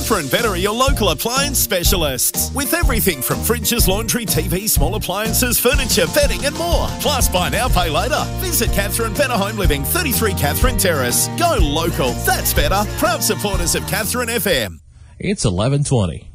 Catherine Better are your local appliance specialists. With everything from fridges, laundry, TV, small appliances, furniture, bedding and more. Plus, buy now, pay later. Visit Catherine Better Home Living, 33 Catherine Terrace. Go local. That's better. Proud supporters of Catherine FM. It's 11:20.